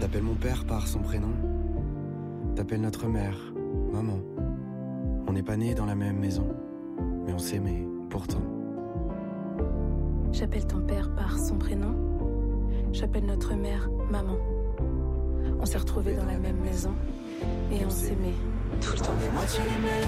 T'appelles mon père par son prénom. T'appelles notre mère, maman. On n'est pas nés dans la même maison, mais on s'aimait pourtant. J'appelle ton père par son prénom. J'appelle notre mère maman. On s'est retrouvés dans la même maison et on s'aimait tout le temps. Moitié humaine,